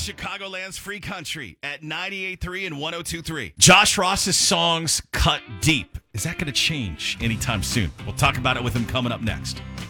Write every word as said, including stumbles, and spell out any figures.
Chicagoland's free country at ninety-eight point three and one oh two point three. Josh Ross's songs cut deep. Is that going to change anytime soon? We'll talk about it with him coming up next.